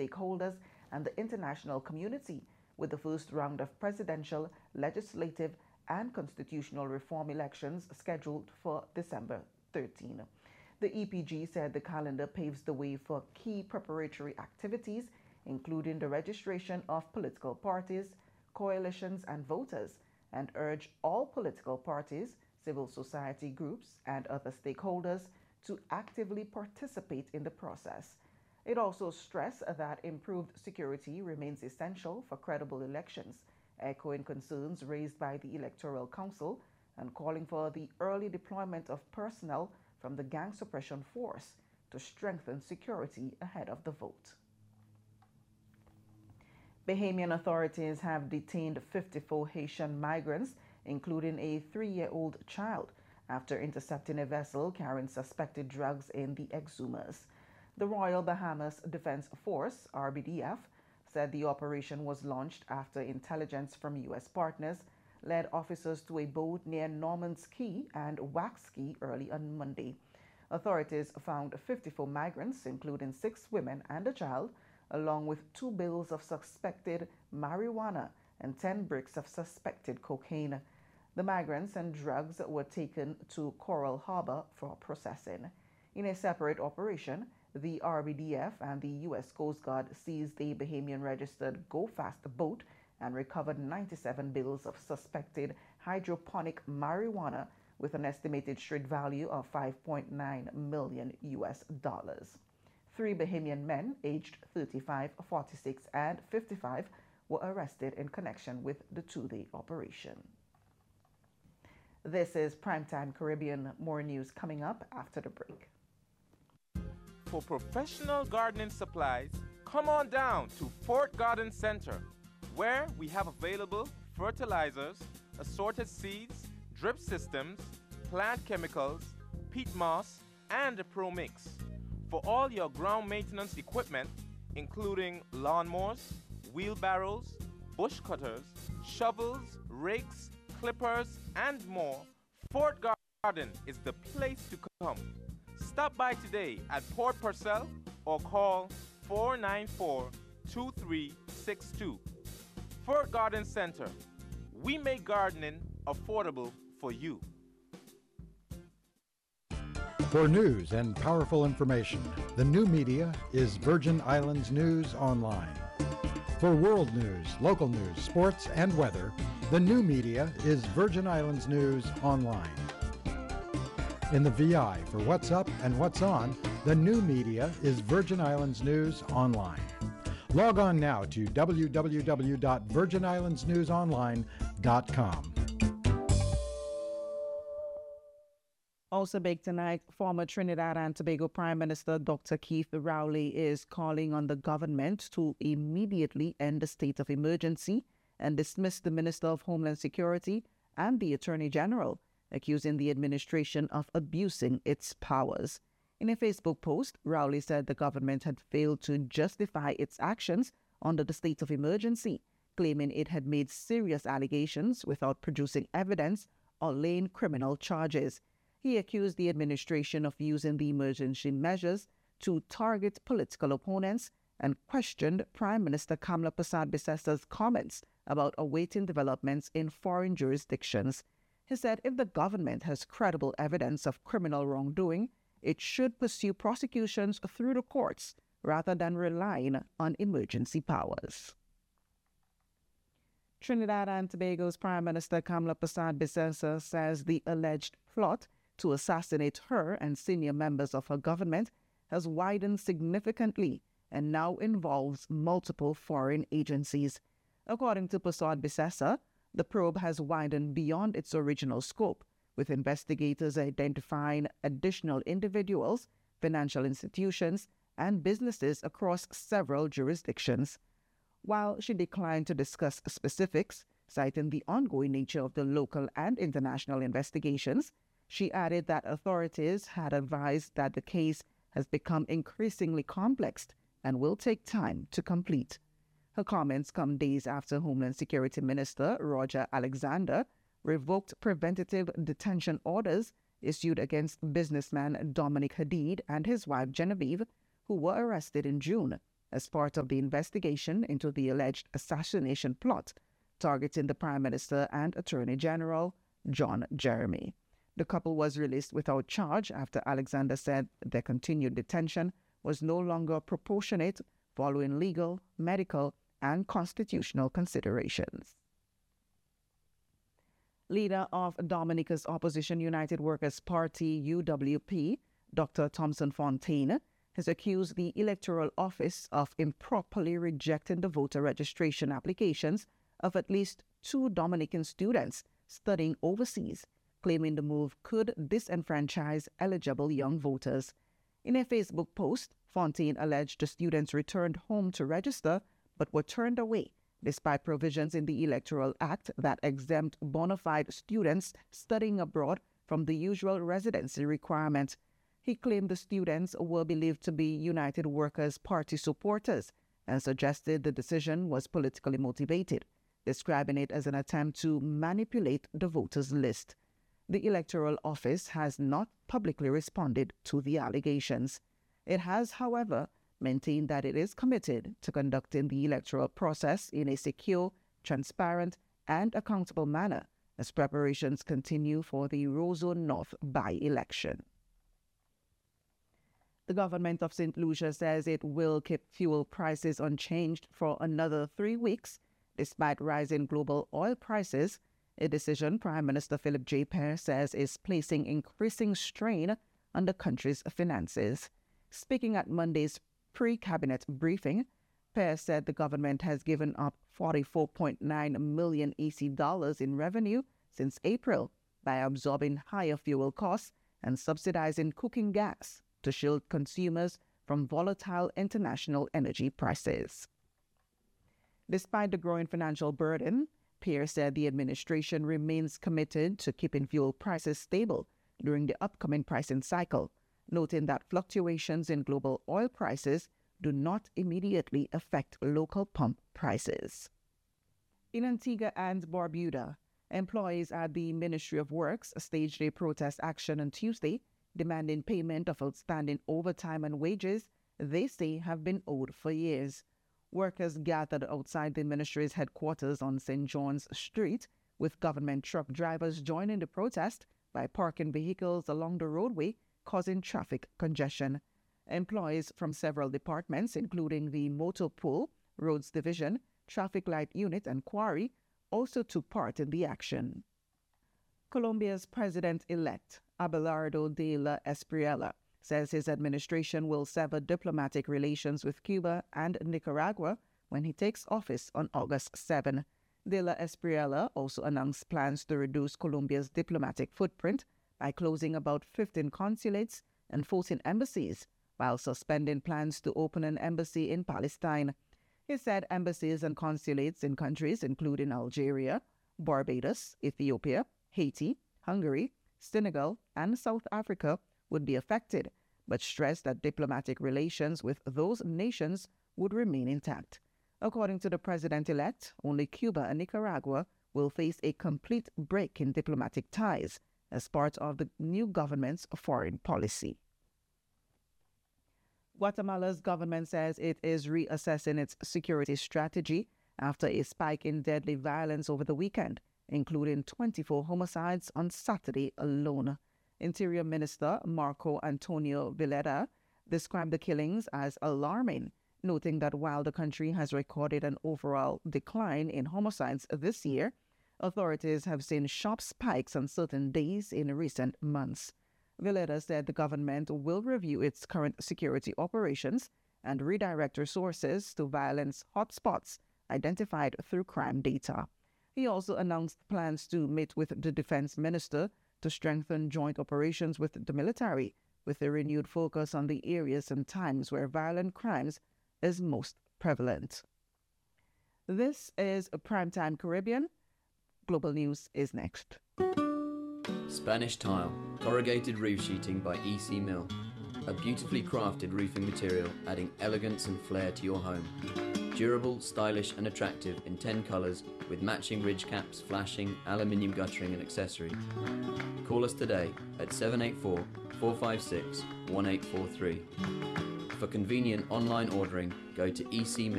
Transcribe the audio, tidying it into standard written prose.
stakeholders and the international community, with the first round of presidential, legislative, and constitutional reform elections scheduled for December 13. The EPG said the calendar paves the way for key preparatory activities, including the registration of political parties, coalitions, and voters, and urged all political parties, civil society groups, and other stakeholders to actively participate in the process. It also stressed that improved security remains essential for credible elections, echoing concerns raised by the Electoral Council and calling for the early deployment of personnel from the Gang Suppression Force to strengthen security ahead of the vote. Bahamian authorities have detained 54 Haitian migrants, including a 3-year-old child, after intercepting a vessel carrying suspected drugs in the Exumas. The Royal Bahamas Defense Force, RBDF, said the operation was launched after intelligence from U.S. partners led officers to a boat near Norman's Key and Wax Key early on Monday. Authorities found 54 migrants, including 6 women and a child, along with 2 bales of suspected marijuana and 10 bricks of suspected cocaine. The migrants and drugs were taken to Coral Harbor for processing. In a separate operation, the RBDF and the U.S. Coast Guard seized a Bahamian-registered Go Fast boat and recovered 97 bales of suspected hydroponic marijuana with an estimated street value of $5.9 million. 3 Bahamian men aged 35, 46, and 55 were arrested in connection with the 2-day operation. This is Primetime Caribbean. More news coming up after the break. For professional gardening supplies, come on down to Fort Garden Center, where we have available fertilizers, assorted seeds, drip systems, plant chemicals, peat moss, and a Pro Mix. For all your ground maintenance equipment, including lawnmowers, wheelbarrows, bush cutters, shovels, rakes, clippers, and more, Fort Garden is the place to come. Stop by today at Port Purcell or call 494-2362. Fort Garden Center. We make gardening affordable for you. For news and powerful information, the new media is Virgin Islands News Online. For world news, local news, sports, and weather, the new media is Virgin Islands News Online. In the VI for what's up and what's on, the new media is Virgin Islands News Online. Log on now to www.virginislandsnewsonline.com. Also big tonight, former Trinidad and Tobago Prime Minister Dr. Keith Rowley is calling on the government to immediately end the state of emergency and dismiss the Minister of Homeland Security and the Attorney General, accusing the administration of abusing its powers. In a Facebook post, Rowley said the government had failed to justify its actions under the state of emergency, claiming it had made serious allegations without producing evidence or laying criminal charges. He accused the administration of using the emergency measures to target political opponents and questioned Prime Minister Kamla Persad-Bissessa's comments about awaiting developments in foreign jurisdictions. He said if the government has credible evidence of criminal wrongdoing, it should pursue prosecutions through the courts rather than relying on emergency powers. Trinidad and Tobago's Prime Minister Kamla Persad-Bissessa says the alleged plot to assassinate her and senior members of her government has widened significantly and now involves multiple foreign agencies. According to Persad-Bissessa, the probe has widened beyond its original scope, with investigators identifying additional individuals, financial institutions, and businesses across several jurisdictions. While she declined to discuss specifics, citing the ongoing nature of the local and international investigations, she added that authorities had advised that the case has become increasingly complex and will take time to complete. Her comments come days after Homeland Security Minister Roger Alexander revoked preventative detention orders issued against businessman Dominic Hadid and his wife Genevieve, who were arrested in June as part of the investigation into the alleged assassination plot targeting the Prime Minister and Attorney General John Jeremy. The couple was released without charge after Alexander said their continued detention was no longer proportionate following legal, medical, and constitutional considerations. Leader of Dominica's opposition United Workers' Party, UWP, Dr. Thompson Fontaine, has accused the Electoral Office of improperly rejecting the voter registration applications of at least 2 Dominican students studying overseas, claiming the move could disenfranchise eligible young voters. In a Facebook post, Fontaine alleged the students returned home to register but were turned away, despite provisions in the Electoral Act that exempt bona fide students studying abroad from the usual residency requirement. He claimed the students were believed to be United Workers' Party supporters and suggested the decision was politically motivated, describing it as an attempt to manipulate the voters' list. The Electoral Office has not publicly responded to the allegations. It has, however, maintained that it is committed to conducting the electoral process in a secure, transparent, and accountable manner as preparations continue for the Roseau North by-election. The government of St. Lucia says it will keep fuel prices unchanged for another 3 weeks, despite rising global oil prices, a decision Prime Minister Philip J. Perry says is placing increasing strain on the country's finances. Speaking at Monday's pre-cabinet briefing, Perry said the government has given up $44.9 million EC dollars in revenue since April by absorbing higher fuel costs and subsidizing cooking gas to shield consumers from volatile international energy prices. Despite the growing financial burden, Pierre said the administration remains committed to keeping fuel prices stable during the upcoming pricing cycle, noting that fluctuations in global oil prices do not immediately affect local pump prices. In Antigua and Barbuda, employees at the Ministry of Works staged a protest action on Tuesday, demanding payment of outstanding overtime and wages they say have been owed for years. Workers gathered outside the ministry's headquarters on St. John's Street, with government truck drivers joining the protest by parking vehicles along the roadway, causing traffic congestion. Employees from several departments, including the Motor Pool, Roads Division, Traffic Light Unit, and Quarry, also took part in the action. Colombia's president-elect, Abelardo de la Espriella, says his administration will sever diplomatic relations with Cuba and Nicaragua when he takes office on August 7. De la Espriella also announced plans to reduce Colombia's diplomatic footprint by closing about 15 consulates and 14 embassies, while suspending plans to open an embassy in Palestine. He said embassies and consulates in countries including Algeria, Barbados, Ethiopia, Haiti, Hungary, Senegal, and South Africa would be affected, but stressed that diplomatic relations with those nations would remain intact. According to the president-elect, only Cuba and Nicaragua will face a complete break in diplomatic ties as part of the new government's foreign policy. Guatemala's government says it is reassessing its security strategy after a spike in deadly violence over the weekend, including 24 homicides on Saturday alone. Interior Minister Marco Antonio Villeda described the killings as alarming, noting that while the country has recorded an overall decline in homicides this year, authorities have seen sharp spikes on certain days in recent months. Villeda said the government will review its current security operations and redirect resources to violence hotspots identified through crime data. He also announced plans to meet with the defense minister to strengthen joint operations with the military, with a renewed focus on the areas and times where violent crimes is most prevalent. This is a Primetime Caribbean. Global News is next. Spanish Tile, corrugated roof sheeting by EC Mill. A beautifully crafted roofing material adding elegance and flair to your home. Durable, stylish and attractive in 10 colours with matching ridge caps, flashing, aluminium guttering and accessories. Call us today at 784 456 1843. For convenient online ordering, go to ecmill.co.uk.